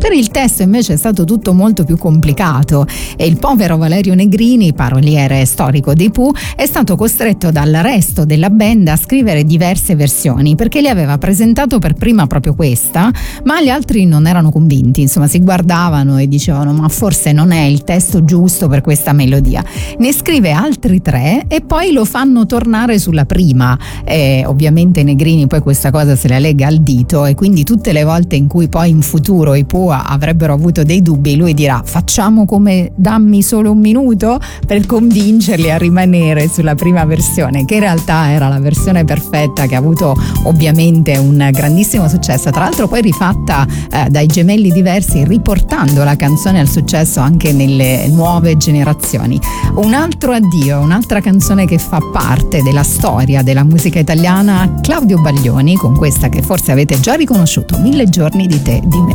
Per il testo invece è stato tutto molto più complicato e il povero Valerio Negrini, paroliere storico dei Pooh, è stato costretto dal resto della band a scrivere diverse versioni perché li aveva presentato per prima proprio questa, ma gli altri non erano convinti, insomma si guardavano e dicevano ma forse non è il testo giusto per questa melodia. Ne scrive altri 3 e poi lo fanno tornare sulla prima. Ovviamente Negrini poi questa cosa se la lega al dito e quindi tutte le volte in cui poi in futuro i Pooh avrebbero avuto dei dubbi lui dirà facciamo come dammi solo un minuto per convincerli a rimanere sulla prima versione, che in realtà era la versione perfetta, che ha avuto ovviamente un grandissimo successo, tra l'altro poi rifatta dai gemelli diversi, riportando la canzone al successo anche nelle nuove generazioni. Un altro addio, un'altra canzone che fa parte della storia della musica italiana, Claudio Baglioni con questa che forse avete già riconosciuto, 1000 giorni di te, di me.